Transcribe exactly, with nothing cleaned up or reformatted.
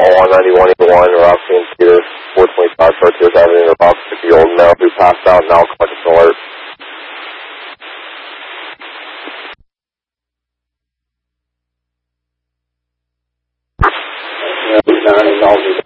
one ninety-one eighty-one, Roxy and Peter, four twenty-five Frontiers Avenue, about fifty-year-old male who passed out, now collecting alert. Yeah,